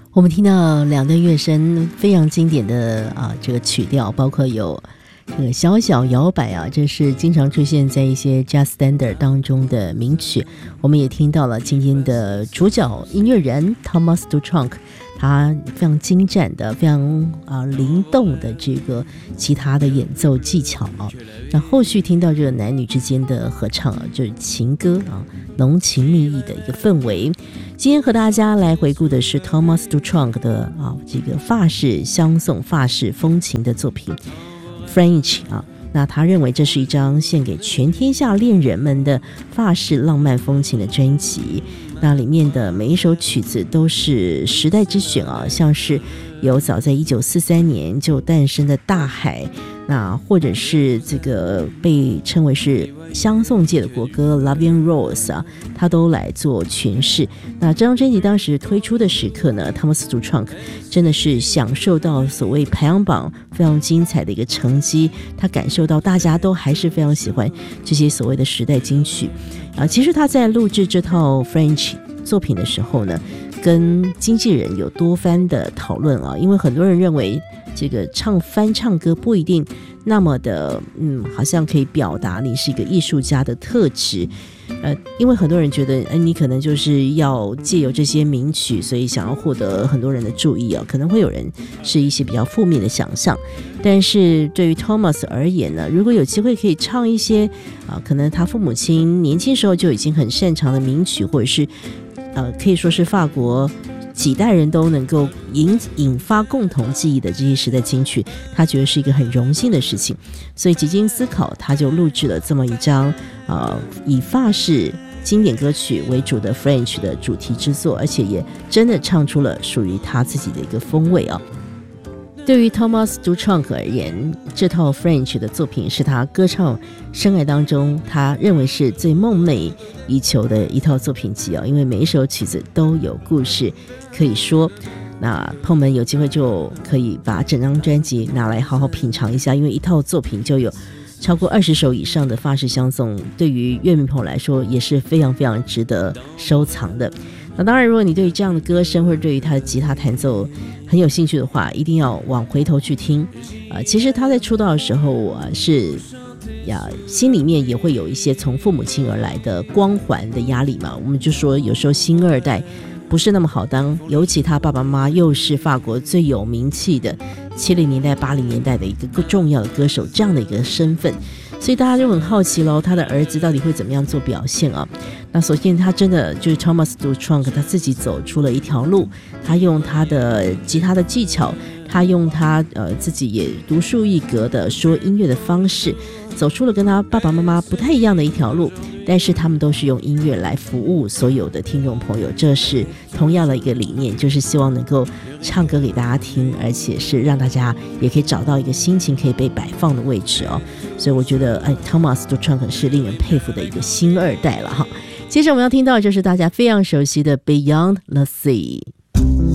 我们听到两段乐声非常经典的这个曲调，包括有这个小小摇摆啊，这是经常出现在一些 jazz standard 当中的名曲。我们也听到了今天的主角音乐人 Thomas Dutronc， 他非常精湛的、非常灵动的这个吉他的演奏技巧啊。那后续听到这个男女之间的合唱啊，就是情歌啊，浓情蜜意的一个氛围。今天和大家来回顾的是 Thomas Dutronc 的这个法式相送、法式风情的作品 French 啊。那他认为这是一张献给全天下恋人们的法式浪漫风情的专辑。那里面的每一首曲子都是时代之选啊，像是有早在1943年就诞生的大海，那或者是这个被称为是相送界的国歌 Loving Rose 啊，他都来做诠释。那这张专辑当时推出的时刻呢， Thomas Dutronc 真的是享受到所谓排行榜非常精彩的一个成绩，他感受到大家都还是非常喜欢这些所谓的时代金曲其实他在录制这套 French 作品的时候呢，跟经纪人有多番的讨论因为很多人认为这个翻唱歌不一定那么的好像可以表达你是一个艺术家的特质因为很多人觉得你可能就是要借由这些名曲，所以想要获得很多人的注意可能会有人是一些比较负面的想象。但是对于 Thomas 而言呢，如果有机会可以唱一些可能他父母亲年轻时候就已经很擅长的名曲，或者是可以说是法国几代人都能够引发共同记忆的这些时代金曲，他觉得是一个很荣幸的事情。所以几经思考，他就录制了这么一张以法式经典歌曲为主的 French 的主题之作，而且也真的唱出了属于他自己的一个风味对于 Thomas Dutronc 而言，这套 French 的作品是他歌唱生涯当中他认为是最梦寐以求的一套作品集因为每一首曲子都有故事可以说。那朋友们有机会就可以把整张专辑拿来好好品尝一下，因为一套作品就有超过20首以上的法式相送，对于乐迷朋友来说也是非常非常值得收藏的。那当然，如果你对于这样的歌声或者对于他的吉他弹奏很有兴趣的话，一定要往回头去听其实他在出道的时候是心里面也会有一些从父母亲而来的光环的压力嘛。我们就说有时候星二代不是那么好当，尤其他爸爸妈妈又是法国最有名气的70年代80年代的一个重要的歌手，这样的一个身份，所以大家就很好奇咯，他的儿子到底会怎么样做表现那首先他真的就是 Thomas Dutronc 他自己走出了一条路，他用他的吉他的技巧，他用他自己也独树一格的说音乐的方式，走出了跟他爸爸妈妈不太一样的一条路，但是他们都是用音乐来服务所有的听众朋友，这是同样的一个理念，就是希望能够唱歌给大家听，而且是让大家也可以找到一个心情可以被摆放的位置所以我觉得Thomas Dutronc 是令人佩服的一个星二代了接着我们要听到的就是大家非常熟悉的 Beyond the Sea。